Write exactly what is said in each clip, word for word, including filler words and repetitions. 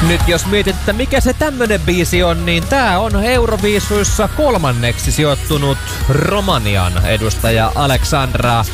Nyt jos mietit, että mikä se tämmönen biisi on, niin tää on Euroviisuissa kolmanneksi sijoittunut Romanian edustaja Alexandra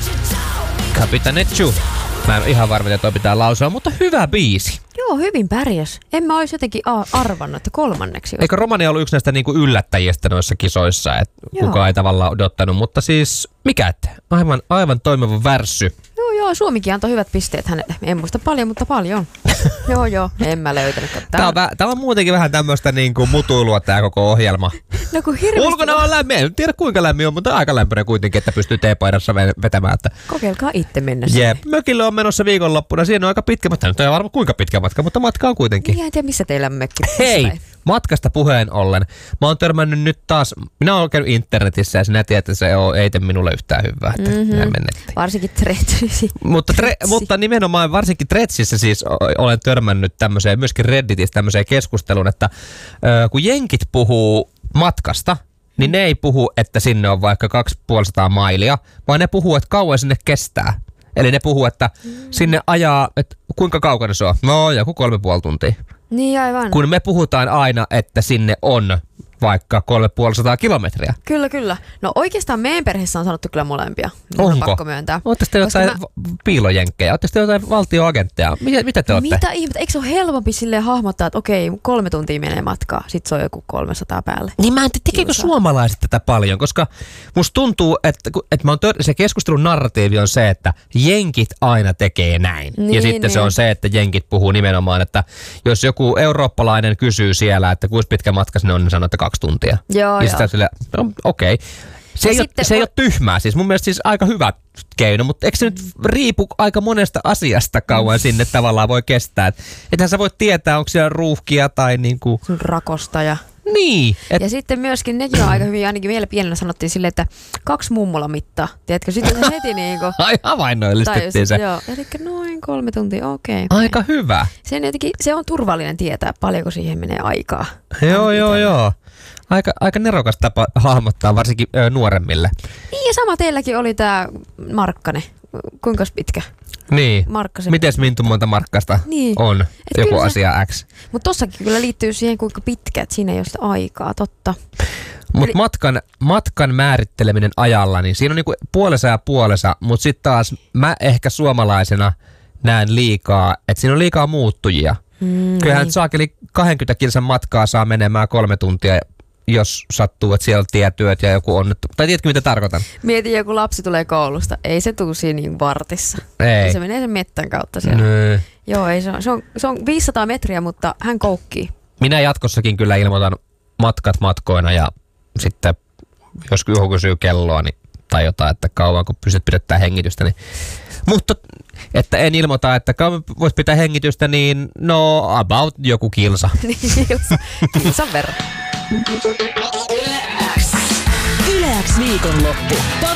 Capitaneciu. Mä en ihan varma, että toi pitää lausua, mutta hyvä biisi. Joo, hyvin pärjäs. En mä olisi jotenkin a- arvannut, että kolmanneksi. Eikö Romania ollut yksi näistä niinku yllättäjistä noissa kisoissa, että kukaan ei tavallaan odottanut, mutta siis mikä ette? Aivan, aivan toimiva värssy. Joo, joo, Suomikin antoi hyvät pisteet hänelle. En muista paljon, mutta paljon. joo, joo, en mä löytänyt. Tää on, tää on muutenkin vähän tämmöistä niinku mutuilua tää koko ohjelma. No kun hirveästi... Ulkona on lämmin, en tiedä kuinka lämmin on, mutta aika lämpöinen kuitenkin, että pystyy teepaidassa vetämään. Että... Kokeilkaa itse mennä. Jep, mökille on menossa viikonloppuna, siinä on aika pitkä matka, nyt ei varmaan kuinka pitkä matka, mutta matka on kuitenkin. Niin, en tiedä missä teillä on mökki. Hei, matkasta puheen ollen. Mä oon törmännyt nyt taas, minä oon käynyt internetissä ja sinä tiedät, että se on, ei tee minulle yhtään hyvää, että mm-hmm. näin mennettiin. Varsinkin Tretsissä. Mutta, tre, mutta nimenomaan varsinkin Tretsissä siis olen törmännyt tämmöiseen, myöskin Redditissä tämmöiseen keskusteluun, että ö, kun jenkit puhuu matkasta, niin ne ei puhu, että sinne on vaikka kaksisataaviisikymmentä mailia, vaan ne puhuu, että kauan sinne kestää. Eli ne puhuu, että mm. sinne ajaa, että kuinka kaukana se on? No, joku kolme puoli tuntia. Niin aivan. Kun me puhutaan aina, että sinne on vaikka kolme puoli sataa kilometriä. Kyllä, kyllä. No oikeastaan meidän perheessä on sanottu kyllä molempia. On pakko myöntää. Ootte te jotain mä... piilojenkkejä? Ootte te jotain valtioagentteja? Mitä, mitä te ootte? Mitä ihmettä? Eikö se ole helpompi silleen hahmottaa, että okei, kolme tuntia menee matkaa, sit se on joku kolmesataa päälle. Niin mä en tiedä, tekeekö suomalaiset tätä paljon, koska musta tuntuu, että, että mä oon tör... se keskustelun narratiivi on se, että jenkit aina tekee näin. Niin, ja sitten niin. Se on se, että jenkit puhuu nimenomaan, että jos joku eurooppalainen kysyy siellä, että kuinka pitkä matka sinne on, niin sanoo, että kaksi tuntia. Joo, ja joo. Sille, no, okei. Okay. Se, ei, ole, se ei ole tyhmää, siis mun mielestä siis aika hyvä keino, mutta eikö se nyt riipu aika monesta asiasta kauan sinne tavallaan voi kestää? Et, ethän sä voit tietää, onko siellä ruuhkia tai niinku... Rakosta ja... Niin. Et... Ja sitten myöskin nekin on aika hyvin, ainakin meillä pienenä sanottiin silleen, että kaksi mummola mittaa. Tiedätkö, sitten se heti niinku... Ai havainnoillistettiin se. Joo, eli noin kolme tuntia, okei. Okay, aika okay. Hyvä. Se on, jotenkin, se on turvallinen tietää, paljonko siihen menee aikaa. Joo, joo, joo. Aika, aika nerokas tapa hahmottaa, varsinkin ö, nuoremmille. Niin ja sama teilläkin oli tää Markkanen. Kuinka pitkä? Niin. Markkasen. Mites Mintu monta Markkasta niin. on et joku asia se, X? Mutta tossakin kyllä liittyy siihen, kuinka pitkä, että siinä ei ole sitä aikaa, totta. Mutta Eli... matkan, matkan määritteleminen ajalla, niin siinä on niinku puolesa ja puolesa, mutta sitten taas mä ehkä suomalaisena näen liikaa, että siinä on liikaa muuttujia. Mm, Kyllähän niin. saakeli kaksikymmentä kilsan matkaa saa menemään kolme tuntia, jos sattuu, että siellä on tietyöt ja joku onnettu. Tai tiedätkö, mitä tarkoitan? Mietin, joku lapsi tulee koulusta. Ei se tule siinä niin vartissa. Ei. Se menee sen mettän kautta siellä. Nö. Joo, ei, se, on, se, on, se on viisisataa metriä, mutta hän koukkii. Minä jatkossakin kyllä ilmoitan matkat matkoina ja sitten jos joku kysyy kelloa niin, tai jotain, että kauan kun pystyt pidättää hengitystä, niin mutta että en ilmoita, että kauan voisi pitää hengitystä, niin no about joku kilsa. kilsa. Kilsan verran. Yle X viikonloppu.